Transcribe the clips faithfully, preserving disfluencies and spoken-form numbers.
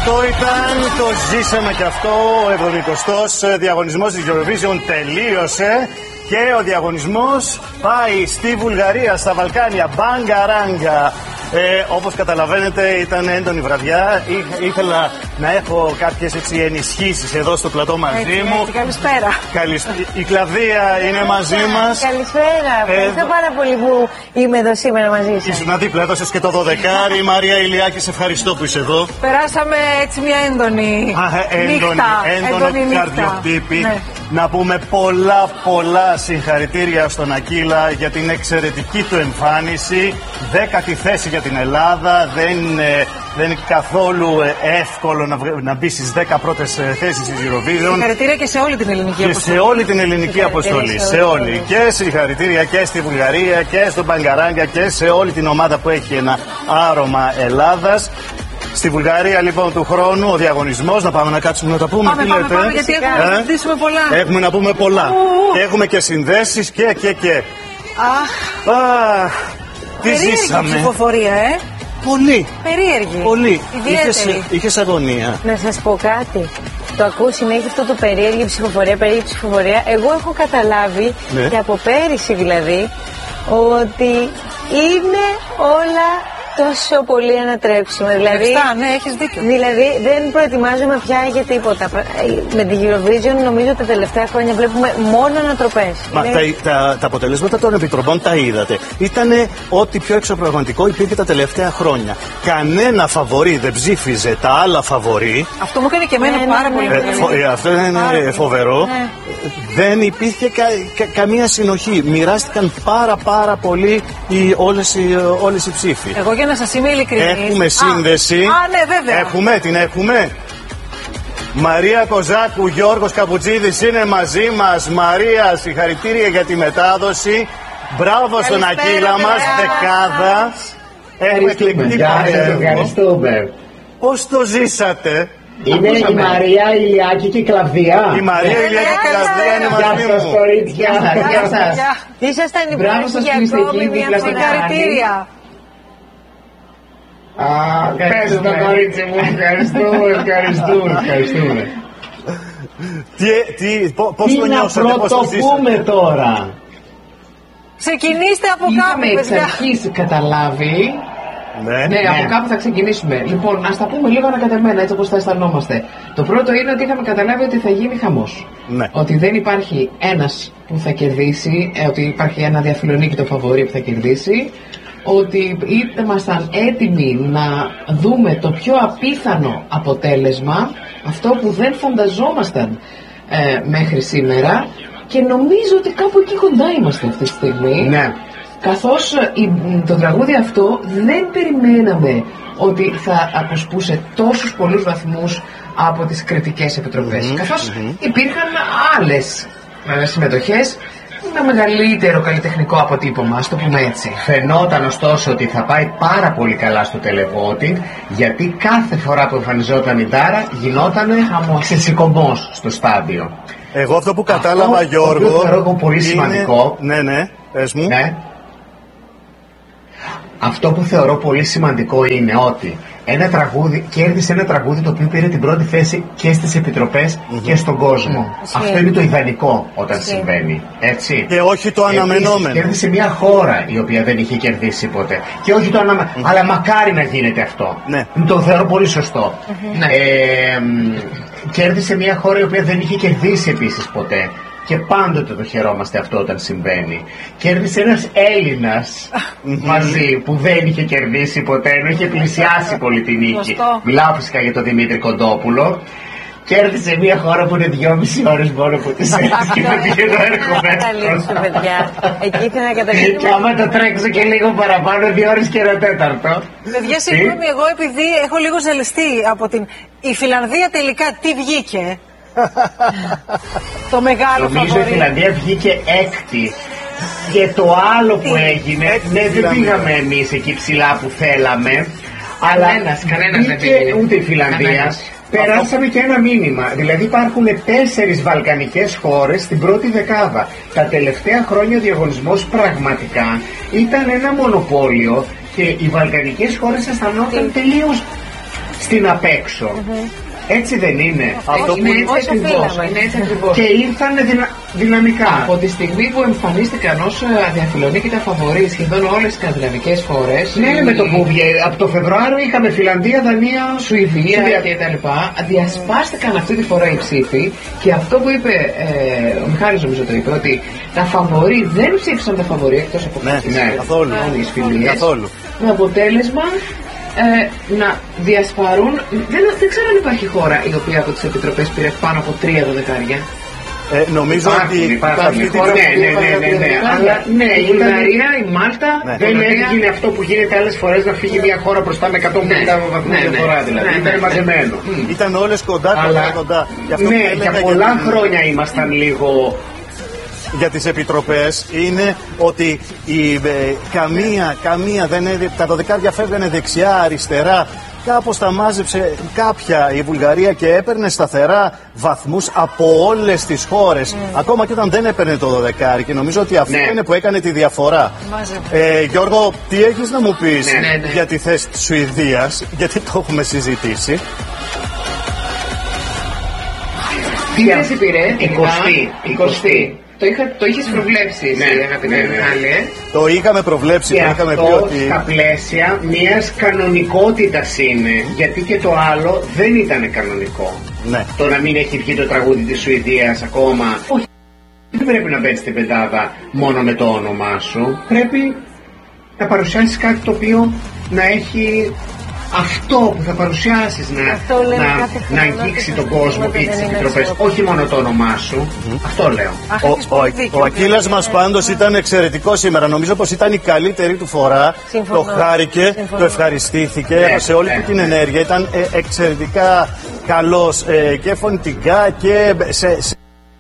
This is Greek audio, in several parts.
Αυτό ήταν, το ζήσαμε και αυτό, ο εβδομηκοστός διαγωνισμός της Eurovision τελείωσε και ο διαγωνισμός πάει στη Βουλγαρία, στα Βαλκάνια, μπάγκα-ράγκα. Ε, όπως καταλαβαίνετε ήταν έντονη βραδιά, Ή, ήθελα να έχω κάποιες έτσι ενισχύσεις εδώ στο πλατό μαζί έτσι, μου. Έτσι, καλησπέρα. Καλησπέρα. Η Κλαδία είναι μαζί μας. Καλησπέρα, ευχαριστώ ε, πάρα πολύ που είμαι εδώ σήμερα μαζί σας. Ήσουν δίπλα, έδωσες και το δωδεκάρι. Μαρία Ηλιάκη, σε ευχαριστώ που είσαι εδώ. Περάσαμε έτσι μια έντονη Α, έντονη, νύχτα. Έντονο καρδιοχτύπη. Ναι. Να πούμε πολλά πολλά συγχαρητήρια στον Ακύλα για την εξαιρετική του εμφάνιση. Δέκατη θέση για την Ελλάδα. Δεν, ε, δεν είναι καθόλου εύκολο να, να μπει στις δέκα πρώτες θέσεις της Eurovision. Συγχαρητήρια και σε όλη την ελληνική αποστολή. Και σε όλη την ελληνική αποστολή. Σε όλη. Και συγχαρητήρια και στη Βουλγαρία και στον Μπαγκαράγκα και σε όλη την ομάδα που έχει ένα άρωμα Ελλάδας. Στη Βουλγαρία λοιπόν του χρόνου ο διαγωνισμός, να πάμε να κάτσουμε να τα πούμε. Πάμε, τι πάμε, λέτε? πάμε, γιατί έχουμε να συζητήσουμε πολλά. Έχουμε να πούμε πολλά. Ου, ου. Έχουμε και συνδέσεις και και και. Αχ, Αχ, τι περίεργη ζήσαμε. ψηφοφορία, ε. Πολύ. Περίεργη. Πολύ. Ιδιαίτερη. Είχες, είχες αγωνία. Να σας πω κάτι. Το ακούω συνέχεια αυτό το περίεργη ψηφοφορία, περίεργη ψηφοφορία. Εγώ έχω καταλάβει, ναι. και από πέρυσι δηλαδή, ότι είναι όλα τόσο πολύ ανατρέψιμο. Δηλαδή, Ευχαριστά, ναι, έχεις δίκιο. Δηλαδή δεν προετοιμάζομαι πια για τίποτα. Με την Eurovision νομίζω τα τελευταία χρόνια βλέπουμε μόνο ανατροπές. Μα Είναι... τα, τα, τα αποτελέσματα των επιτροπών τα είδατε. Ήτανε ό,τι πιο εξωπραγματικό υπήρχε τα τελευταία χρόνια. Κανένα φαβορί δεν ψήφιζε τα άλλα φαβορί. Αυτό μου έκανε και εμένα ναι, πάρα ναι, πολύ. ναι, Ε, φο, ε, αυτό είναι Πάρα φοβερό. Ναι. Δεν υπήρχε κα, κα, καμία συνοχή. Μοιράστηκαν πάρα πάρα πολύ οι, όλες, οι, όλες οι ψήφοι. Εγώ για να σας είμαι ειλικρινής. Έχουμε σύνδεση. Α, α, ναι, βέβαια. Έχουμε, την έχουμε. Μαρία Κοζάκου, Γιώργος Καπουτσίδης είναι μαζί μας. Μαρία, συγχαρητήρια για τη μετάδοση. Μπράβο στον Ακύλα μας, δεκάδα. Έχουμε εκλεκτή παρέα. Ευχαριστούμε. Πώς το ζήσατε? Είναι η Μαρία Ηλιάκη και η Κλαδία. Η Μαρία Ηλιάκη και η Κλαδία είναι μαζί Γεια σας μου. κορίτσια. Γεια σας. Ήσασταν Μπράβο υπέροχοι σας για που είστε ακόμη εκεί, μια δίπλα στο φορά. Συγχαρητήρια. Α, πες το κορίτσι μου, ευχαριστούμε, ευχαριστούμε, ευχαριστούμε. Τι, τι, πό- πώς Τι το να νιώσατε, πώς το πρωτοπούμε ζήσατε? τώρα. Ξεκινήστε από Είχαμε κάπου, εξ παιδιά. αρχής καταλάβει. Ναι, Ναι, από κάπου θα ξεκινήσουμε. Λοιπόν, ας τα πούμε λίγο ανακατεμένα, έτσι όπως θα αισθανόμαστε. Το πρώτο είναι ότι είχαμε καταλάβει ότι θα γίνει χαμός. Ναι. Ότι δεν υπάρχει ένας που θα κερδίσει, ε, ότι υπάρχει ένα διαφιλονίκητο φαβορί που θα κερδίσει. Ότι ήμασταν έτοιμοι να δούμε το πιο απίθανο αποτέλεσμα, αυτό που δεν φανταζόμασταν ε, μέχρι σήμερα, και νομίζω ότι κάπου εκεί κοντά είμαστε αυτή τη στιγμή. Ναι. Καθώς η, το τραγούδι αυτό δεν περιμέναμε ότι θα αποσπούσε τόσους πολλούς βαθμούς από τις κριτικές επιτροπές. Mm-hmm, Καθώς mm-hmm. υπήρχαν άλλες ε, συμμετοχές με μεγαλύτερο καλλιτεχνικό αποτύπωμα, ας το πούμε έτσι. Φαινόταν ωστόσο ότι θα πάει πάρα πολύ καλά στο televoting, γιατί κάθε φορά που εμφανιζόταν η Ντάρα γινόταν ξεσηκωμός στο στάδιο. Εγώ αυτό που κατάλαβα, αυτό, Γιώργο, το θεωρώ πολύ είναι... σημαντικό. Ναι, ναι, πες μου. Ναι. Αυτό που θεωρώ πολύ σημαντικό είναι ότι ένα τραγούδι, κέρδισε ένα τραγούδι το οποίο πήρε την πρώτη θέση και στις επιτροπές mm-hmm. και στον κόσμο. Mm. Αυτό είναι το ιδανικό όταν yeah. συμβαίνει. Έτσι. Και όχι το αναμενόμενο. Επίσης, κέρδισε μια χώρα η οποία δεν είχε κερδίσει ποτέ. Και όχι το αναμενόμενο. Mm-hmm. Αλλά μακάρι να γίνεται αυτό. Ναι. Το θεωρώ πολύ σωστό. Mm-hmm. Ναι. Ε, κέρδισε μια χώρα η οποία δεν είχε κερδίσει επίσης ποτέ. Και πάντοτε το χαιρόμαστε αυτό όταν συμβαίνει. Κέρδισε ένας Έλληνας μαζί που δεν είχε κερδίσει ποτέ, ενώ είχε πλησιάσει πολύ την νίκη. Μιλάω φυσικά για τον Δημήτρη Κοντόπουλο. Κέρδισε μια χώρα που είναι δυόμιση ώρες μόνο που της έρθει και δεν πήγε να έρχομαι. Καταλήξω, παιδιά. Εκεί ήθελα να καταλήξω. Και άμα το τρέξω και λίγο παραπάνω, δύο ώρες και ένα τέταρτο. Παιδιά, συγγνώμη, εγώ επειδή έχω λίγο ζαλιστεί από την... Η Φιλανδία τελικά τι βγήκε? Το μεγάλο φαβορί. Νομίζω η Φιλανδία βγήκε έκτη. Και το άλλο που έγινε, ναι, δεν πήγαμε εμείς εκεί ψηλά που θέλαμε, αλλά Κανένας, κανένας δεν βγήκε πήγε. ούτε η Φιλανδία. Κανένας. Περάσαμε και ένα μήνυμα. Δηλαδή υπάρχουν τέσσερις βαλκανικές χώρες στην πρώτη δεκάδα. Τα τελευταία χρόνια ο διαγωνισμός πραγματικά ήταν ένα μονοπόλιο και οι βαλκανικές χώρες αισθανόταν τελείως στην απέξω. Mm-hmm. Έτσι δεν είναι? Αυτό είναι, που... έτσι ακριβώς, είναι έτσι ακριβώς. Και ήρθανε δυνα... δυναμικά. Από τη στιγμή που εμφανίστηκαν ως αδιαφιλονίκητα φαβορί σχεδόν όλες τις σκανδιναβικές χώρες. Ναι, οι... με το που από το Φεβρουάριο είχαμε Φιλανδία, Δανία, Σουηδία κτλ. Διασπάστηκαν αυτή τη φορά οι ψήφοι και αυτό που είπε ε, ο Μιχάλης, νομίζω το είπε, ότι τα φαβορί δεν ψήφισαν τα φαβορί εκτός από ναι, κάποιες ναι, καθόλου. καθόλου. Με αποτέλεσμα Ε, να διασπαρούν. Δεν, δεν ξέρω αν υπάρχει χώρα η οποία από τις επιτροπές πήρε πάνω από τρία δωδεκάρια. Ε, νομίζω υπάρχει, ότι υπάρχει, υπάρχει χώρα ναι, ναι, ναι, ναι, ναι, αλλά ναι, η Βουλγαρία, η Μάλτα, ναι. Δεν έγινε αυτό που γίνεται άλλες φορές, να φύγει μια χώρα μπροστά με εκατόν πενήντα βαθμούς διαφορά, δηλαδή. Ναι, ήταν μαζεμένο. Ήταν όλες κοντά, κοντά, κοντά. Ναι, για πολλά χρόνια ήμασταν λίγο. Για τις επιτροπές είναι ότι η, ε, καμία, καμία δεν είναι, τα δωδεκάρια φεύγανε δεξιά, αριστερά. Κάπως τα μάζεψε κάποια η Βουλγαρία και έπαιρνε σταθερά βαθμούς από όλες τις χώρες. Mm. Ακόμα και όταν δεν έπαιρνε το δωδεκάρι. Και νομίζω ότι αυτό ναι. είναι που έκανε τη διαφορά. Ε, Γιώργο, τι έχεις να μου πεις ναι, ναι, ναι. για τη θέση της Σουηδίας, γιατί το έχουμε συζητήσει. Τι θέση πήρε? εικοστή. εικοστή. Το, είχα, το είχες προβλέψει εσύ, ναι, αγαπητέ ναι, ναι. Μιχάλη, ε? Το είχαμε προβλέψει, και το είχαμε αυτό πει ότι... στα πλαίσια μιας κανονικότητας είναι, γιατί και το άλλο δεν ήταν κανονικό. Ναι. Το να μην έχει βγει το τραγούδι της Σουηδίας ακόμα. Όχι, δεν πρέπει να μπαίνεις στην πεντάδα μόνο με το όνομά σου. Πρέπει να παρουσιάσεις κάτι το οποίο να έχει... αυτό που θα παρουσιάσεις να, να, να αγγίξει τον κόσμο ή τις επιτροπές, όχι μόνο το όνομά σου. Mm-hmm. Αυτό λέω. Ο, ο, ο, ο Ακύλας μας πάντως ήταν εξαιρετικό σήμερα. Νομίζω πως ήταν η καλύτερη του φορά. Συμφωνώ. Το χάρηκε, Συμφωνώ. το ευχαριστήθηκε, yeah, σε όλη yeah, την yeah. ενέργεια. Ήταν ε, εξαιρετικά καλός ε, και φωνητικά και σε, σε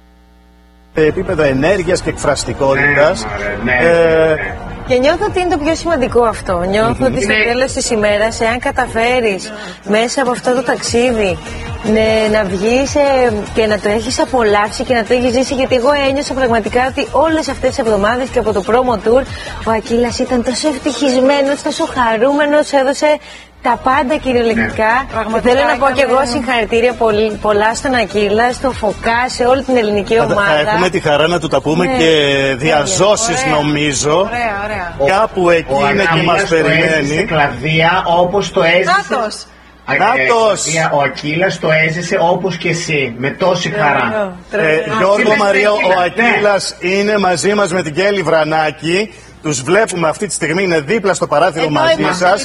επίπεδο ενέργειας και εκφραστικότητας. Ναι, ναι, ναι, ναι, ναι. Και νιώθω ότι είναι το πιο σημαντικό αυτό. Νιώθω mm-hmm. ότι στο τέλος της ημέρας, εάν καταφέρεις μέσα από αυτό το ταξίδι ναι, να βγεις ε, και να το έχεις απολαύσει και να το έχεις ζήσει, γιατί εγώ ένιωσα πραγματικά ότι όλες αυτές τις εβδομάδες και από το promo tour ο Ακύλας ήταν τόσο ευτυχισμένος, τόσο χαρούμενος, έδωσε τα πάντα κυριολεκτικά. Ναι. Θέλω να πω και εγώ συγχαρητήρια πολύ, πολλά στον Ακύλα, στο Φωκά, σε όλη την ελληνική ομάδα. Θα έχουμε τη χαρά να του τα πούμε ναι. και διαζώσεις ωραία. νομίζω. Ωραία, ωραία. Κάπου εκεί ο είναι και μας περιμένει. Στην κλαδία όπως το έζησε. Νάτος. Νάτος. Ο Ακύλας το έζησε όπως και εσύ, με τόση χαρά. Ε, Γιώργο Μαρία, ο Ακύλας είναι μαζί μας με την Κέλλη Βρανάκη. Τους βλέπουμε αυτή τη στιγμή, είναι δίπλα στο παράθυρο μαζί σας.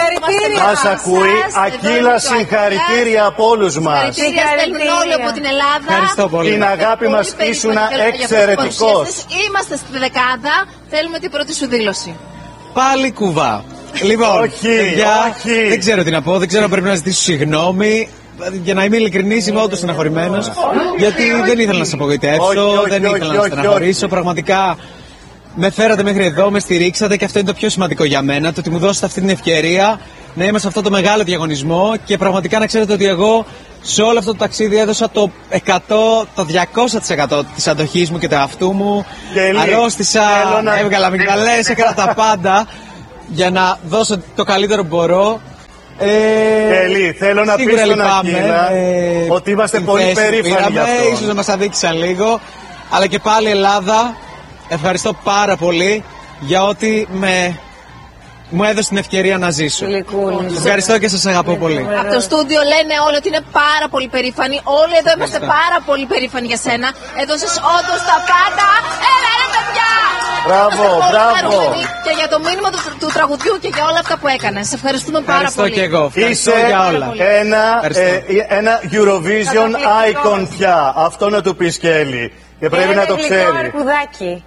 Μας ακούει. Ακύλα, συγχαρητήρια από όλους μας. Συγχαρητήρια όλοι από την Ελλάδα. Ευχαριστώ πολύ. Την αγάπη μας ήσουν εξαιρετικός. Είμαστε στη δεκάδα. Θέλουμε την πρώτη σου δήλωση. Πάλι κουβά. Λοιπόν, όχι, παιδιά, όχι. δεν ξέρω τι να πω, δεν ξέρω αν πρέπει να ζητήσω συγγνώμη. Για να είμαι ειλικρινής, είμαι όντως στεναχωρημένος. Γιατί δεν ήθελα να σας απογοητεύσω, δεν ήθελα να στεναχωρήσω. Πραγματικά με φέρατε μέχρι εδώ, με στηρίξατε και αυτό είναι το πιο σημαντικό για μένα. Το ότι μου δώσετε αυτή την ευκαιρία να είμαι σε αυτό το μεγάλο διαγωνισμό και πραγματικά να ξέρετε ότι εγώ σε όλο αυτό το ταξίδι έδωσα το εκατό, το διακόσια τοις εκατό της αντοχής μου και του εαυτού μου. Αρρώστησα, να... έβγαλα μυγδαλές, έκανα τα πάντα για να δώσω το καλύτερο που μπορώ. Ε, Κέλλη, θέλω να πεις στον Ακύλα ε, ότι είμαστε πολύ περήφανοι γι' αυτό. Ίσως να μας αδίκησαν λίγο, αλλά και πάλι Ελλάδα, ευχαριστώ πάρα πολύ για ότι με, μου έδωσε την ευκαιρία να ζήσω. Λυκούλη. Ευχαριστώ και σας αγαπώ πολύ. Από το στούντιο λένε όλοι ότι είναι πάρα πολύ περήφανοι. Όλοι εδώ είμαστε πάρα πολύ περήφανοι για σένα. Έδωσες όντως τα πάντα. Έλα ρε παιδιά! Μπράβο, μπράβο. Και για το μήνυμα του, του τραγουδιού και για όλα αυτά που έκανες. Σε ευχαριστούμε πάρα ευχαριστώ πολύ. Και εγώ. Ευχαριστώ Είσαι για όλα. Ένα, ε, ένα Eurovision icon πια. Αυτό να του πεις, Κέλλη. Και πρέπει ένα να το ξέρει. Αρκουδάκι.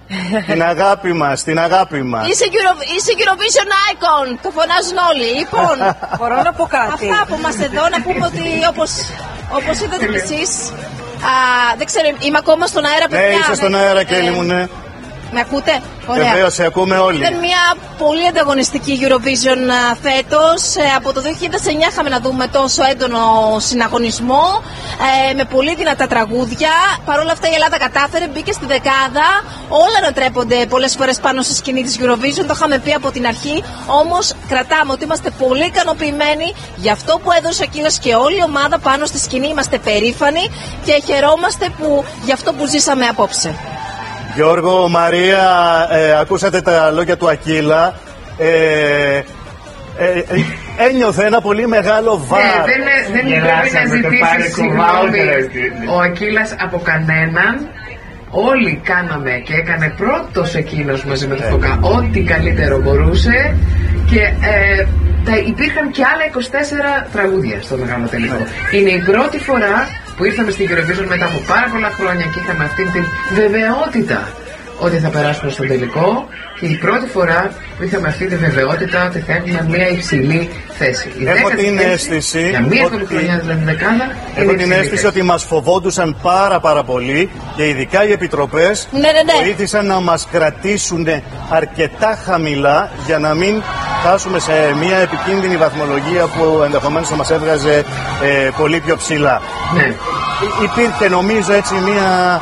Την αγάπη μας, την αγάπη μας. Είσαι, Euro, είσαι Eurovision icon. Το φωνάζουν όλοι. Λοιπόν, μπορώ να πω κάτι. Αυτά που είμαστε εδώ να πούμε ότι όπως, όπως είδατε κι εσείς, α, δεν ξέρω, είμαι ακόμα στον αέρα, παιδιά. Ναι, είσαι στον αέρα, Κέλλη μου, ναι. Με ακούτε? Ωραία. Βεβαίως, σε ακούμε όλοι. Ήταν μια πολύ ανταγωνιστική Eurovision φέτος. Από το δύο χιλιάδες εννιά είχαμε να δούμε τόσο έντονο συναγωνισμό, ε, με πολύ δυνατά τραγούδια. Παρ' όλα αυτά η Ελλάδα κατάφερε, μπήκε στη δεκάδα. Όλα ανατρέπονται πολλές φορές πάνω στη σκηνή της Eurovision. Το είχαμε πει από την αρχή. Όμως κρατάμε ότι είμαστε πολύ ικανοποιημένοι για αυτό που έδωσε ο Ακύλας και όλη η ομάδα πάνω στη σκηνή. Είμαστε περήφανοι και χαιρόμαστε που, για αυτό που ζήσαμε απόψε. Γιώργο, Μαρία, ε, ακούσατε τα λόγια του Ακύλα. Ε, ε, ε, ένιωθε ένα πολύ μεγάλο βάρος. Ναι, δεν, δεν πρέπει να ζητήσει συγγνώμη ο Ακύλας από κανέναν. Όλοι κάναμε και έκανε πρώτος εκείνος μαζί με το Φωκά ό,τι καλύτερο μπορούσε και ε, τα, υπήρχαν και άλλα είκοσι τέσσερα τραγούδια στο μεγάλο τελικό. Είναι η πρώτη φορά που ήρθαμε στην Eurovision μετά από πάρα πολλά χρόνια και είχαμε αυτή την βεβαιότητα ότι θα περάσουμε στον τελικό και η πρώτη φορά που είχαμε αυτή τη βεβαιότητα ότι θα έχουμε μια υψηλή θέση. Η Έχω την θέση, αίσθηση για μία ότι... χρονιά δηλαδή δεκάδα, Έχω την αίσθηση θέση. ότι μας φοβόντουσαν πάρα πάρα πολύ και ειδικά οι επιτροπές ναι, ναι, ναι. βοήθησαν να μας κρατήσουν αρκετά χαμηλά για να μην φτάσουμε σε μια επικίνδυνη βαθμολογία που ενδεχομένως θα μας έβγαζε ε, πολύ πιο ψηλά. Ναι. Υπήρχε νομίζω έτσι μια...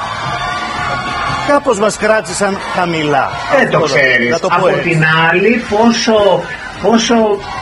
Κάπως μας κράτησαν χαμηλά. Δεν το ξέρεις. Το Από έτσι. την άλλη πόσο, πόσο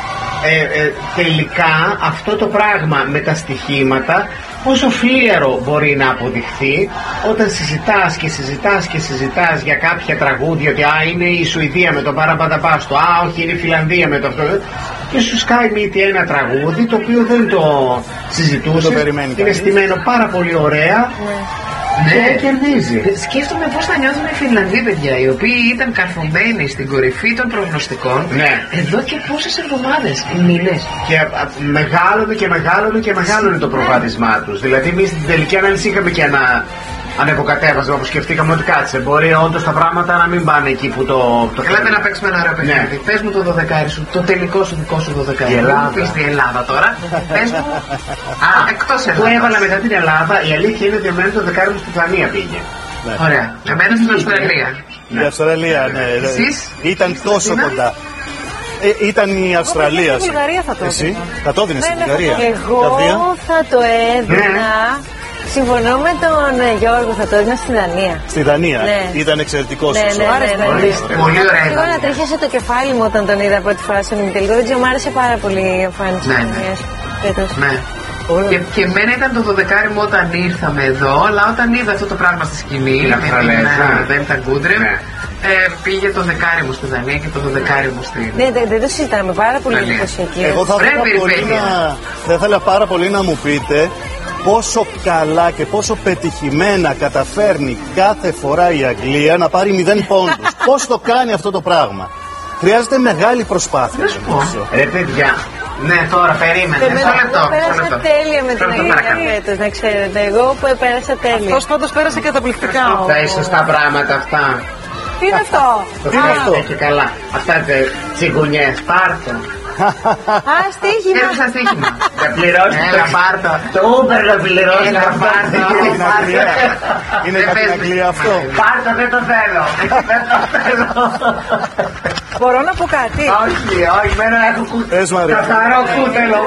ε, ε, τελικά αυτό το πράγμα με τα στοιχήματα πόσο φλίαρο μπορεί να αποδειχθεί όταν συζητάς και συζητάς και συζητάς για κάποια τραγούδια ότι α, είναι η Σουηδία με το Παραπανταπάστο, α, όχι είναι η Φιλανδία με το αυτό και σου σκάει μύτη ένα τραγούδι το οποίο δεν το συζητούσε, είναι στημένο πάρα πολύ ωραία. Ναι, και κερδίζει. Σκέφτομαι πώς θα νιώθουν οι Φινλανδοί, παιδιά, οι οποίοι ήταν καρφωμένοι στην κορυφή των προγνωστικών ναι. εδώ και πόσες εβδομάδες, μήνες. Και α, μεγάλωνε και μεγάλωνε και μεγάλωνε το προβάδισμά ναι. τους. Δηλαδή, εμείς στην τελική ανάλυση είχαμε και ένα ανεποκατέβασμα που σκεφτήκαμε ότι κάτσε. Μπορεί όντως τα πράγματα να μην πάνε εκεί που το. το Έλατε να παίξουμε ένα ωραίο παιχνίδι. Ναι. Πες μου το δωδεκάρι σου, το τελικό σου δικό σου δωδεκάρι. Η Ελλάδα. Πες την Ελλάδα τώρα. Πες μου. Α, εκτός Ελλάδα. Που έβαλα μετά την Ελλάδα, η αλήθεια είναι ότι εμένα το δεκάρι μου στη Δανία πήγε. Ναι. Ωραία. Εμένα στην Αυστραλία. Η Αυστραλία, ναι. Εσείς? Ήταν τόσο κοντά. Ε, ήταν η Αυστραλία. Εγώ θα Βουλγαρία θα το Εσύ θα το έδινες ναι, στην Βουλγαρία. Εγώ θα το έδινα. Συμφωνώ με τον Γιώργο, θα το έδινα στη Δανία. Στη Δανία. Ναι. Ήταν εξαιρετικός. Ναι, ναι, ναι, ναι, ναι. Πολύ ωραία. Εγώ να τρίχιασε το κεφάλι μου όταν τον είδα πρώτη φορά στον ημιτελικό. Δεν ξέρω, μου άρεσε πάρα πολύ η εμφάνιση της Δανίας φέτος. Ναι. Και, και εμένα ήταν το δωδεκάρι μου όταν ήρθαμε εδώ, αλλά όταν είδα αυτό το πράγμα στη σκηνή, με την Δέλτα Γκούντρεμ, ε, πήγε το δεκάρι μου στη Δανία και το δωδεκάρι μου στη. Ναι, δεν, δεν το συζητάμε, πάρα πολύ εντυπωσιακή. Εγώ θα ήθελα, πολύ να, θα ήθελα πάρα πολύ να μου πείτε πόσο καλά και πόσο πετυχημένα καταφέρνει κάθε φορά η Αγγλία να πάρει μηδέν πόντους. Πώς το κάνει αυτό το πράγμα. Χρειάζεται μεγάλη προσπάθεια. Να σου πω. Ρε παιδιά, ναι, τώρα περίμενε. Μισό λεπτό. Πέρασα τέλεια με την Αγγλία φέτος, να ξέρετε. Εγώ που πέρασα τέλεια. Αυτός πάντως πέρασε καταπληκτικά. Τα σωστά πράγματα αυτά. Τι είναι αυτό? Τι είναι αυτό? Έχει καλά. Αυτά είναι τσιγκουνιές. Πάρτο. Α, στοίχημα. Έδωσα στοίχημα. Θα πληρώσει. Έλα, πάρτο. Το Uber να πληρώσει. Έλα, πάρτο. Είναι για την Αγγλία αυτό. Πάρτο, δεν το θέλω. Δεν το θέλω. Μπορώ να πω κάτι? Όχι, όχι, μένα έχω Πες, Μαρία. καθαρό κούτελο.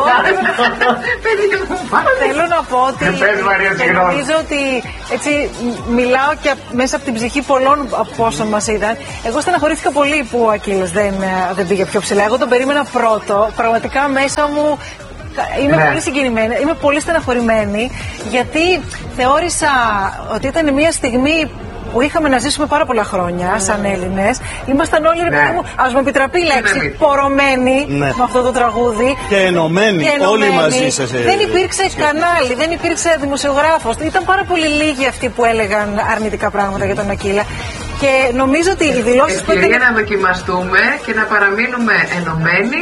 Θέλω να πω ότι Πες, Μαρία, και νομίζω ότι έτσι μιλάω και μέσα από την ψυχή πολλών από όσων μας είδαν. Εγώ στεναχωρήθηκα πολύ που ο Ακύλας δεν, δεν πήγε πιο ψηλά. Εγώ τον περίμενα πρώτο. Πραγματικά μέσα μου είμαι ναι. πολύ συγκινημένη, είμαι πολύ στεναχωρημένη, γιατί θεώρησα ότι ήταν μια στιγμή που είχαμε να ζήσουμε πάρα πολλά χρόνια σαν Έλληνες. Ήμασταν όλοι, ναι. μου, ας μου επιτραπεί η λέξη, πορωμένοι ναι. με αυτό το τραγούδι. Και ενωμένοι, όλοι μαζί σας. Δεν υπήρξε κανάλι, δεν υπήρξε δημοσιογράφος. Ήταν πάρα πολύ λίγοι αυτοί που έλεγαν αρνητικά πράγματα για τον Ακύλα. Και νομίζω ότι οι δηλώσεις που ήταν... να δοκιμαστούμε και να παραμείνουμε ενωμένοι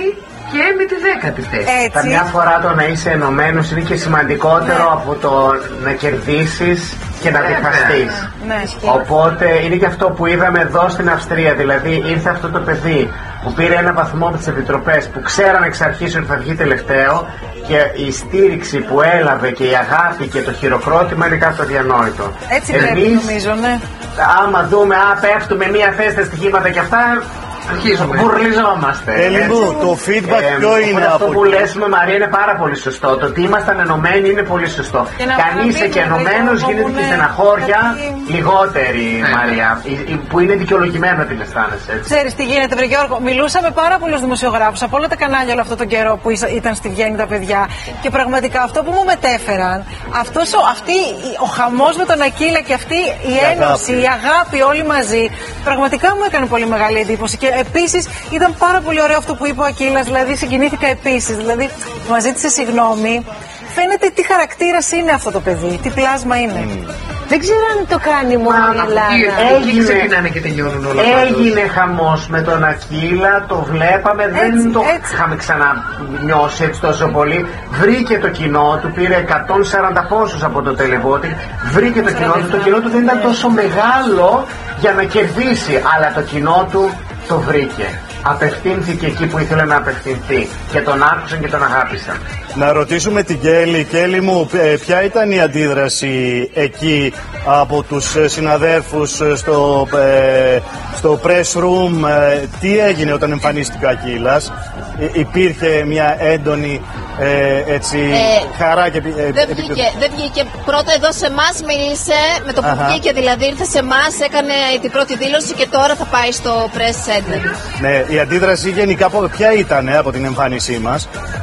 και με τη δέκατη θέση. Έτσι. Καμιά φορά το να είσαι ενωμένος είναι και σημαντικότερο ναι. από το να κερδίσεις και να διχαστείς. Ναι. Οπότε είναι και αυτό που είδαμε εδώ στην Αυστρία. Δηλαδή ήρθε αυτό το παιδί που πήρε ένα βαθμό από τις επιτροπές που ξέραν εξ αρχής ότι θα βγει τελευταίο, και η στήριξη που έλαβε και η αγάπη και το χειροκρότημα είναι κάτι αδιανόητο. Έτσι πρέπει, νομίζω, ναι. Άμα δούμε, α, πέφτουμε μία θέση στα στοιχήματα και αυτά, αρχίζουμε. Μπουρλιζόμαστε. Ελληνού, το feedback ε, ποιο είναι αυτό από που λες με Μαρία είναι πάρα πολύ σωστό. Το ότι ήμασταν ενωμένοι είναι πολύ σωστό. Κανείς και ενωμένος γίνεται και στεναχώρια λιγότερη, ναι. Μαρία. Που είναι δικαιολογημένο την αισθάνεσαι. Ξέρεις τι γίνεται, βρε Γιώργο. Μιλούσαμε πάρα πολλούς δημοσιογράφους από όλα τα κανάλια όλο αυτόν τον καιρό που ήταν στη Βιέννη τα παιδιά. Και πραγματικά αυτό που μου μετέφεραν, αυτός, αυτή, ο χαμός με τον Ακύλα και αυτή η ένωση, η αγάπη όλοι μαζί, πραγματικά μου έκανε πολύ μεγάλη εντύπωση. Και επίσης ήταν πάρα πολύ ωραίο αυτό που είπε ο Ακύλας, δηλαδή συγκινήθηκα επίσης. Δηλαδή, μας ζήτησε συγγνώμη. Φαίνεται τι χαρακτήρας είναι αυτό το παιδί, τι πλάσμα είναι. Mm. Δεν ξέρω αν το κάνει μόνο η Ελλάδα. Έγινε, ξεκινάνε και τελειώνουν όλα. Έγινε χαμός με τον Ακύλα, το βλέπαμε, έτσι, δεν το έτσι. είχαμε ξανανιώσει έτσι τόσο πολύ. Βρήκε το κοινό του, πήρε εκατόν σαράντα πόσους από το τηλεβότη. Βρήκε το κοινό του, το κοινό του δεν ήταν τόσο μεγάλο για να κερδίσει, αλλά το κοινό του το βρήκε. Απευθύνθηκε εκεί που ήθελε να απευθυνθεί και τον άκουσαν και τον αγάπησαν. Να ρωτήσουμε την Κέλλη. Κέλλη μου, ποια ήταν η αντίδραση εκεί από τους συναδέρφους στο, ε, στο press room, ε, τι έγινε όταν εμφανίστηκε ο Ακύλας? Ε, υπήρχε μια έντονη ε, έτσι, ε, χαρά και ε, δεν, βγήκε, δεν βγήκε πρώτα εδώ σε εμάς, μίλησε με το που Αχα. βγήκε, δηλαδή ήρθε σε εμάς, έκανε την πρώτη δήλωση και τώρα θα πάει στο press center. Ναι, η αντίδραση γενικά ποια ήταν από την εμφάνισή μας?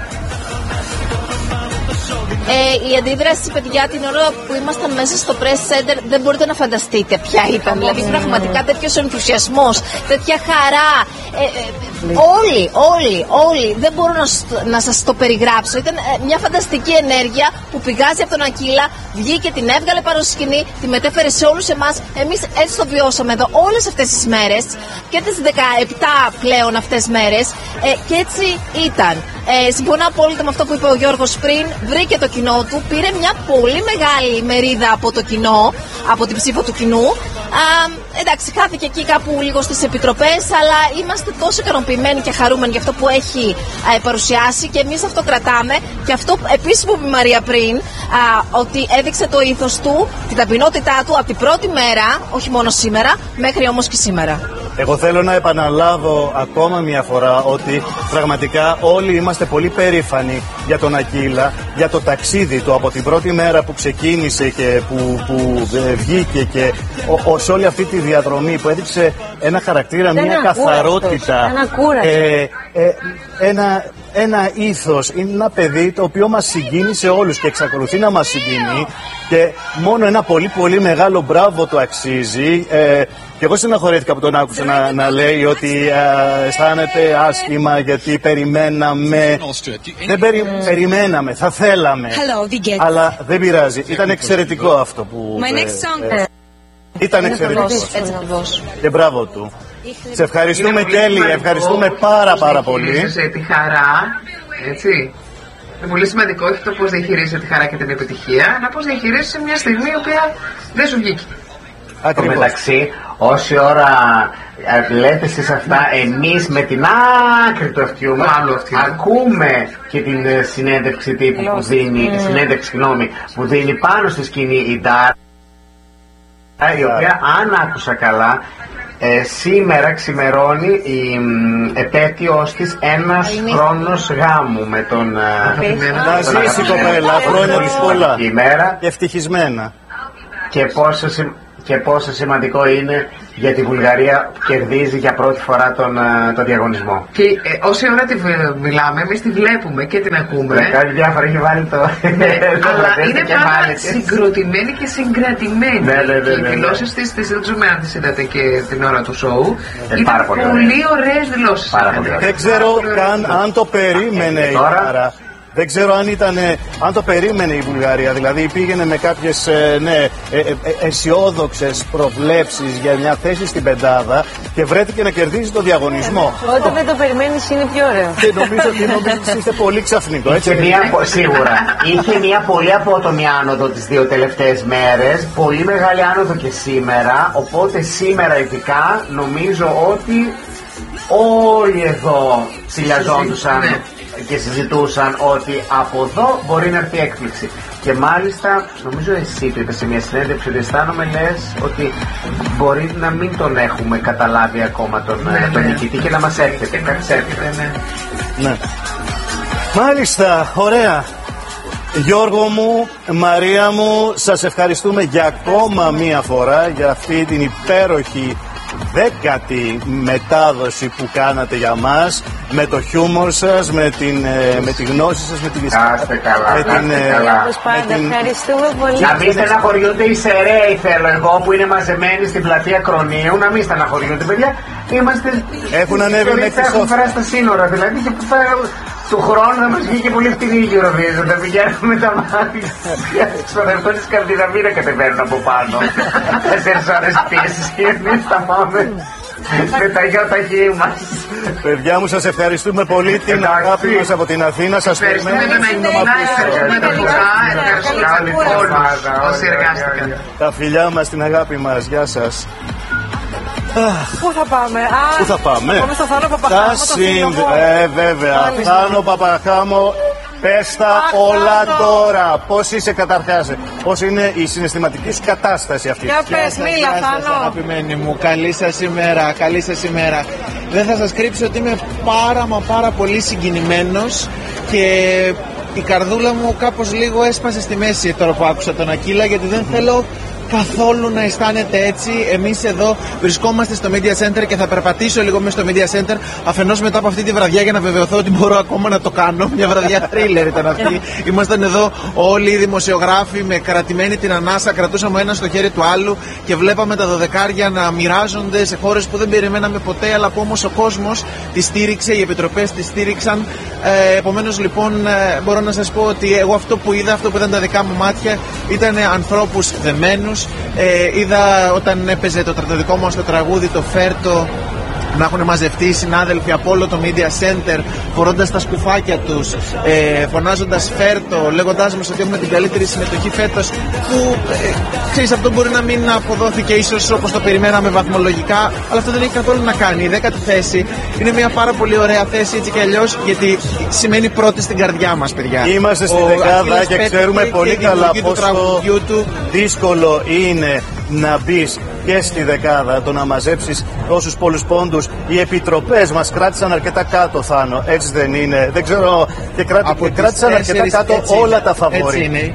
Ε, η αντίδραση, παιδιά, την ώρα που ήμασταν μέσα στο press center δεν μπορείτε να φανταστείτε ποια ήταν. Δηλαδή, πραγματικά τέτοιος ενθουσιασμός, τέτοια χαρά. Ε, ε, όλοι, όλοι, όλοι. Δεν μπορώ να, να σας το περιγράψω. Ήταν ε, μια φανταστική ενέργεια που πηγάζει από τον Ακύλα, βγήκε, την έβγαλε πάνω στη σκηνή, τη μετέφερε σε όλους εμάς. Εμείς έτσι το βιώσαμε εδώ όλες αυτές τις μέρες και τις δεκαεπτά πλέον αυτές μέρες. Ε, και έτσι ήταν. Ε, συμφωνώ απόλυτα με αυτό που είπε ο Γιώργος πριν. Βρήκε το κοινό του, πήρε μια πολύ μεγάλη μερίδα από το κοινό, από την ψήφο του κοινού. Α, εντάξει, χάθηκε εκεί κάπου λίγο στις επιτροπές, αλλά είμαστε τόσο ικανοποιημένοι και χαρούμενοι για αυτό που έχει α, παρουσιάσει και εμείς αυτό κρατάμε. Και αυτό επίσης που είπε η Μαρία πριν, α, ότι έδειξε το ήθος του, την ταπεινότητά του από την πρώτη μέρα, όχι μόνο σήμερα, μέχρι όμως και σήμερα. Εγώ θέλω να επαναλάβω ακόμα μια φορά ότι πραγματικά όλοι είμαστε πολύ περήφανοι για τον Ακύλα, για το ταξίδι του από την πρώτη μέρα που ξεκίνησε και που, που ε, βγήκε και ο, ο, σε όλη αυτή τη διαδρομή που έδειξε ένα χαρακτήρα, δεν μια καθαρότητα, ε, ε, ένα, ένα ήθος. Είναι ένα παιδί το οποίο μας συγκίνησε όλους και εξακολουθεί να μας συγκινεί και μόνο ένα πολύ πολύ μεγάλο μπράβο το αξίζει. Ε, και εγώ στεναχωρέθηκα που τον άκουσα να, να λέει ότι ε, αισθάνεται άσχημα γιατί περιμέναμε. Δεν περι, περιμέναμε, θα θέλαμε. Αλλά δεν πειράζει. Ήταν εξαιρετικό αυτό που ε, ε, ήταν εξαιρετικό. Και μπράβο του. Σε ευχαριστούμε, Κέλλη, ευχαριστούμε πάρα πάρα πολύ. Τη χαρά, έτσι. Είναι πολύ σημαντικό όχι το πώς διαχειρίζεσαι τη χαρά και την επιτυχία, αλλά πώς διαχειρίζεσαι μια στιγμή η οποία δεν σου βγήκε. Στο μεταξύ, όση ώρα λέτε εσείς αυτά, εμείς με την άκρη του αυτιού μας ακούμε και την συνέντευξη τύπου που δίνει, mm. συνέντευξη γνώμη, που δίνει πάνω στη σκηνή η Ντάρα, η οποία, αν άκουσα καλά, Ε, σήμερα ξημερώνει η ε, επέτειος της ένας χρόνος γάμου με τον να ζήσει κοπέλα, χρόνια της πολλά και ευτυχισμένα. Και πόσο, και πόσο σημαντικό είναι για τη Βουλγαρία που κερδίζει για πρώτη φορά τον, τον διαγωνισμό. Και ε, όση ώρα τη μιλάμε, εμείς τη βλέπουμε και την ακούμε. Με κάνει διάφορα, έχει βάλει το... Ναι, αλλά είναι πάρα συγκροτημένη και συγκρατημένη. Ναι, ναι, ναι, οι ναι, δηλώσεις της, της, δεν ξέρουμε αν τις είδατε και την ώρα του σοου. Ε, ήταν πολύ, πολύ ωραίες δηλώσεις. Δεν ξέρω καν αν το περίμενε η Άρα. Δεν ξέρω αν ήταν, αν το περίμενε η Βουλγαρία, δηλαδή πήγαινε με κάποιες ναι, ε, ε, αισιόδοξες προβλέψεις για μια θέση στην πεντάδα και βρέθηκε να κερδίζει το διαγωνισμό. Όταν δεν το περιμένεις είναι πιο ωραίο. Και νομίζω ότι νομίζω είστε πολύ ξαφνικό. Έτσι. Είχε μια, σίγουρα. Είχε μια πολύ απότομη άνοδο τις δύο τελευταίες μέρες, πολύ μεγάλη άνοδο και σήμερα, οπότε σήμερα ειδικά νομίζω ότι όλοι εδώ ψηλιαζόντουσαν και συζητούσαν ότι από εδώ μπορεί να έρθει έκπληξη. Και μάλιστα, νομίζω εσύ το είπες σε μια συνέντευξη, ότι αισθάνομαι λες ότι μπορεί να μην τον έχουμε καταλάβει ακόμα τον, ναι, τον ναι. νικητή και να μας έρχεται. Κάτι έρχεται, ναι. ναι. Μάλιστα, ωραία. Γιώργο μου, Μαρία μου, σας ευχαριστούμε για ακόμα μία φορά για αυτή την υπέροχη δέκατη μετάδοση που κάνατε για μας, με το χιούμορ σας, με, την, με τη γνώση σας, με την Κάστε καλά, με την, καλά. Με την... Ευχαριστούμε πολύ. Να μην στεναχωριούνται οι Σεραίοι, θέλω εγώ, που είναι μαζεμένοι στην πλατεία Κρονίου, να μην στεναχωριούνται, παιδιά. Είμαστε... Έχουν ανέβει μέχρι τις έχουν φράσει στα σύνορα, δηλαδή, και που θα... του χρόνου θα μας βγει και πολύ φτηνή η Eurovision. Θα πηγαίνουμε με τα μάτια στον εαυτό της Σκανδιναβία να κατεβαίνουν από πάνω. Τέσσερις ώρες πίεσης και εμείς θα πάμε με τα γιοταχή μας. Παιδιά μου, σας ευχαριστούμε πολύ, την αγάπη μας από την Αθήνα. Σας περιμένουμε σύντομα πίσω. Ευχαριστούμε τα Λουκά, ευχαριστούμε όλους όσοι εργάστηκαν. Τα φιλιά μας, την αγάπη μας. Γεια σας. Πού θα πάμε, α, Πού θα πάμε, θα πάμε στο Θάνο Παπαχάμο, το φίλο μου. Ε, βέβαια, Θάνο Παπαχάμο, πες τα όλα τώρα. Πώς είσαι καταρχάς, πώς είναι η συναισθηματική σου κατάσταση αυτή? Για πες, μίλα Θάνο. Αγαπημένοι μου, καλή σας ημέρα, καλή σας ημέρα. Δεν θα σας κρύψω ότι είμαι πάρα μα πάρα πολύ συγκινημένος και η καρδούλα μου κάπως λίγο έσπασε στη μέση τώρα που άκουσα τον Ακύλα, γιατί δεν θέλω καθόλου να αισθάνεται έτσι. Εμείς εδώ βρισκόμαστε στο Media Center και θα περπατήσω λίγο μέσα στο Media Center, αφενός μετά από αυτή τη βραδιά, για να βεβαιωθώ ότι μπορώ ακόμα να το κάνω. Μια βραδιά thriller ήταν αυτή. Ήμασταν εδώ όλοι οι δημοσιογράφοι με κρατημένη την ανάσα, κρατούσαμε ένα στο χέρι του άλλου και βλέπαμε τα δωδεκάρια να μοιράζονται σε χώρες που δεν περιμέναμε ποτέ, αλλά που όμως ο κόσμος τη στήριξε, οι επιτροπές τη στήριξαν. Ε, επομένως λοιπόν ε, μπορώ να σας πω ότι εγώ αυτό που είδα, αυτό που ήταν τα δικά μου μάτια, ήταν ανθρώπους δεμένους. Ε, είδα όταν έπαιζε το, το δικό μας το τραγούδι, το Φέρτο, να έχουν μαζευτεί οι συνάδελφοι από όλο το Media Center, φορώντας τα σκουφάκια τους, ε, φωνάζοντας Φέρτο, λέγοντάς μας ότι έχουμε την καλύτερη συμμετοχή φέτος, που ε, ξέρεις, αυτό μπορεί να μην αποδόθηκε ίσως όπως το περιμέναμε βαθμολογικά, αλλά αυτό δεν έχει καθόλου να κάνει. Η δέκατη θέση είναι μια πάρα πολύ ωραία θέση, έτσι και αλλιώς, γιατί σημαίνει πρώτη στην καρδιά μας, παιδιά. Είμαστε στη δεκάδα και ξέρουμε πολύ καλά πόσο δύσκολο είναι να μπεις και στη δεκάδα, το να μαζέψεις τόσους πολλούς πόντους. Οι επιτροπές μας κράτησαν αρκετά κάτω, Θάνο, έτσι δεν είναι? Δεν ξέρω, και, κράτη, και κράτησαν αρκετά κάτω όλα τα φαβόρι.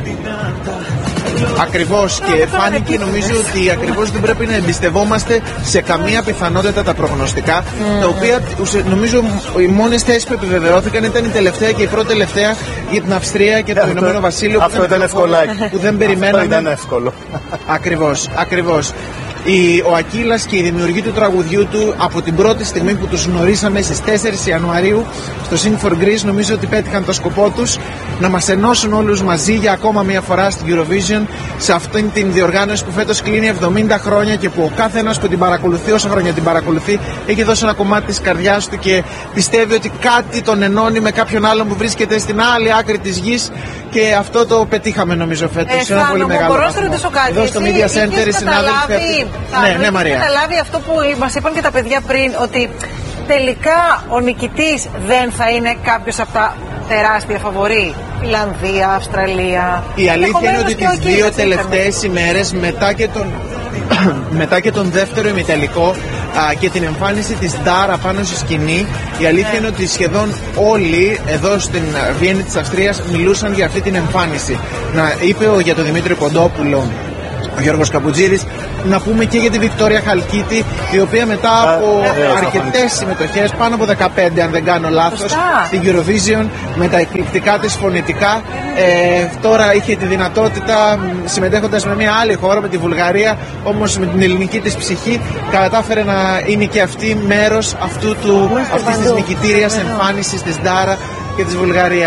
Ακριβώς, και φάνηκε νομίζω ότι ακριβώς δεν πρέπει να εμπιστευόμαστε σε καμία πιθανότητα τα προγνωστικά, mm. τα οποία νομίζω οι μόνες θέσεις που επιβεβαιώθηκαν ήταν η τελευταία και η πρώτη τελευταία για την Αυστρία και το αυτό, Ηνωμένο Βασίλειο. Αυτό ήταν ευκολάκι. Που δεν περιμέναμε. Αυτό ήταν εύκολο. Ακριβώς, ακριβώς. Η, ο Ακύλας και οι δημιουργοί του τραγουδιού του, από την πρώτη στιγμή που τους γνωρίσαμε στις τέσσερις Ιανουαρίου στο Sing for Greece, νομίζω ότι πέτυχαν το σκοπό τους, να μας ενώσουν όλους μαζί για ακόμα μια φορά στην Eurovision, σε αυτήν την διοργάνωση που φέτος κλείνει εβδομήντα χρόνια και που ο κάθε ένας που την παρακολουθεί, όσο χρόνια την παρακολουθεί, έχει δώσει ένα κομμάτι της καρδιάς του και πιστεύει ότι κάτι τον ενώνει με κάποιον άλλον που βρίσκεται στην άλλη άκρη της γης, και αυτό το πετύχαμε νομίζω φέτος. Ε, σε ένα πολύ μεγάλο βαθμό. Εδώ στο Media Center οι συνάδελφοι. Ναι, ναι, Μαρία. Έχει καταλάβει αυτό που μας είπαν και τα παιδιά πριν, ότι τελικά ο νικητής δεν θα είναι κάποιος από τα τεράστια φαβορί? Φιλανδία, Αυστραλία. Η αλήθεια είναι ότι τις δύο τελευταίες ημέρες μετά και τον, μετά και τον δεύτερο ημιτελικό α, και την εμφάνιση της Ντάρα πάνω στη σκηνή, η αλήθεια ναι. είναι ότι σχεδόν όλοι εδώ στην Βιέννη της Αυστρίας μιλούσαν για αυτή την εμφάνιση. Να, είπε ο, για τον Δημήτρη Κοντόπουλο ο Γιώργος Καμπουτζίδης, να πούμε και για τη Βικτόρια Χαλκίτη, η οποία μετά από αρκετές συμμετοχές, πάνω από δεκαπέντε αν δεν κάνω λάθος, στην Eurovision, με τα εκπληκτικά της φωνητικά, ε, τώρα είχε τη δυνατότητα, συμμετέχοντας με μια άλλη χώρα, με τη Βουλγαρία, όμως με την ελληνική της ψυχή, κατάφερε να είναι και αυτή μέρος αυτού του, αυτής της νικητήριας εμφάνισης της Ντάρα και της Βουλγαρίας.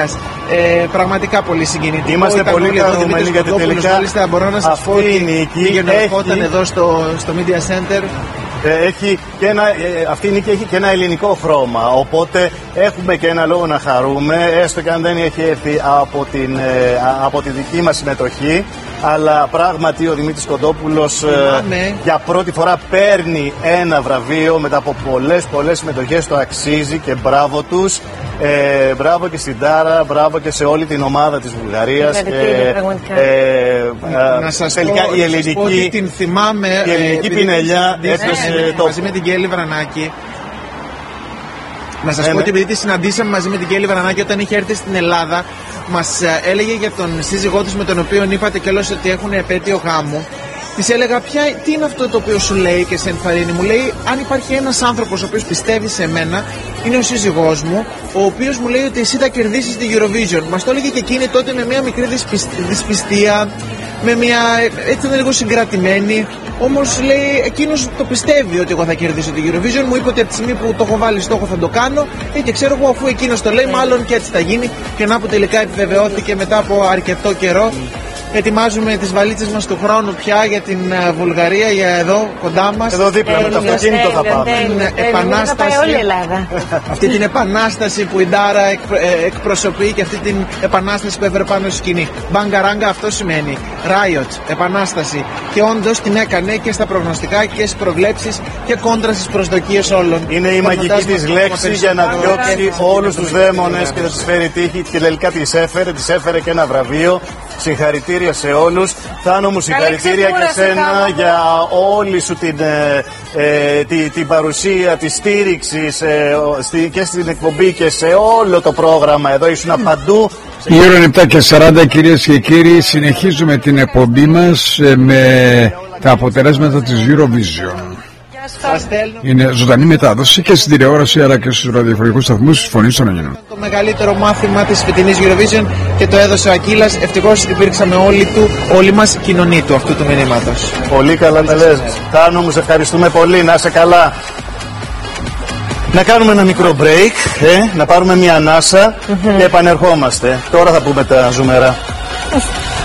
Ε, πραγματικά πολύ συγκινητικό. Είμαστε Ήταν πολύ χαρούμενοι γιατί τελικά μάλιστα μπορώ να σας πω ότι πήγαινε ερχόταν εδώ στο, στο Media Center. Έχει και ένα, αυτή η νίκη έχει και ένα ελληνικό χρώμα, οπότε έχουμε και ένα λόγο να χαρούμε, έστω και αν δεν έχει έρθει από, την, από τη δική μας συμμετοχή, αλλά πράγματι ο Δημήτρης Κοντόπουλος ε, για πρώτη φορά παίρνει ένα βραβείο μετά από πολλές πολλές συμμετοχές, το αξίζει και μπράβο τους. Ε, μπράβο και στην Τάρα, μπράβο και σε όλη την ομάδα της Βουλγαρίας. Ε, ε, ε, να σας τελικά πω, η ελληνική, πω ότι την θυμάμαι, η ελληνική πινελιά έπεσε το... μαζί με την Κέλλη Βρανάκη. Να σας ε, πω ναι. ότι επειδή τη συναντήσαμε μαζί με την Κέλλη Βρανάκη όταν είχε έρθει στην Ελλάδα, μας έλεγε για τον σύζυγό της με τον οποίο είπατε κιόλας ότι έχουν επέτειο γάμου. Της έλεγα ποια, τι είναι αυτό το οποίο σου λέει και σε ενθαρρύνει. Μου λέει αν υπάρχει ένας άνθρωπος ο οποίος πιστεύει σε μένα, είναι ο σύζυγός μου, ο οποίος μου λέει ότι εσύ θα κερδίσεις την Eurovision. Μας το έλεγε και εκείνη τότε με μια μικρή δυσπιστία, με μια έτσι είναι λίγο συγκρατημένη. Όμως λέει εκείνος το πιστεύει ότι εγώ θα κερδίσω την Eurovision. Μου είπε ότι από τη στιγμή που το έχω βάλει στόχο θα το κάνω. Ε, και ξέρω εγώ αφού εκείνος το λέει, μάλλον και έτσι θα γίνει. Και να που τελικά επιβεβαιώθηκε μετά από αρκετό καιρό. Ετοιμάζουμε τις βαλίτσες μας του χρόνου πια για την uh, Βουλγαρία, για εδώ κοντά μας. Εδώ δίπλα με το αυτοκίνητο θα πάμε. Την επανάσταση. Θα πάει όλη η Ελλάδα. Αυτή την επανάσταση που η Ντάρα εκ, ε, εκπροσωπεί και αυτή την επανάσταση που έφερε πάνω στη σκηνή. Μπαγκαράγκα αυτό σημαίνει. Riot, επανάσταση. Και όντως την έκανε και στα προγνωστικά και στις προβλέψεις και κόντρα στις προσδοκίες όλων. Είναι η μαγική της λέξη για να διώξει όλους τους δαίμονες και να τις φέρει τύχη. Και τελικά τις έφερε, τις έφερε και ένα βραβείο. Συγχαρητήρια σε όλους. Θάνο μου, συγχαρητήρια και σένα για όλη σου την, ε, την, την παρουσία, τη στήριξη ε, στη, και στην εκπομπή και σε όλο το πρόγραμμα. Εδώ ήσουν mm. παντού. Η ώρα είναι επτά και σαράντα, κυρίες και κύριοι. Συνεχίζουμε την εκπομπή μας ε, με τα αποτελέσματα της Eurovision. Είναι ζωντανή μετάδοση και στην τηλεόραση αλλά και στους ραδιοφωνικούς σταθμούς της Φωνής των Ελλήνων. Το μεγαλύτερο μάθημα της φετινής Eurovision και το έδωσε ο Ακύλας. Ευτυχώς υπήρξαμε όλοι του, όλοι μας κοινωνοί του αυτού του μηνύματος. Πολύ καλά τα λες. Τάνο μου, σε ευχαριστούμε πολύ. Να είσαι καλά. Να κάνουμε ένα μικρό break, ε, να πάρουμε μια ανάσα mm-hmm. και επανερχόμαστε. Τώρα θα πούμε τα ζουμερά.